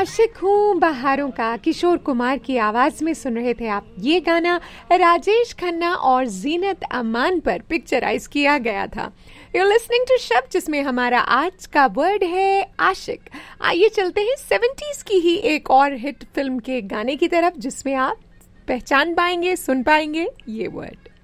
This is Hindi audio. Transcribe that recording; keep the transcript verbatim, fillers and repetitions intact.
आशिक हूँ बहारों का किशोर कुमार की आवाज में सुन रहे थे आप। ये गाना राजेश खन्ना और जीनत अमान पर पिक्चराइज किया गया था। You're listening to शब्द, जिसमें हमारा आज का वर्ड है आशिक। आइए चलते हैं सेवेंटीज की ही एक और हिट फिल्म के गाने की तरफ, जिसमें आप पहचान पाएंगे, सुन पाएंगे ये वर्ड।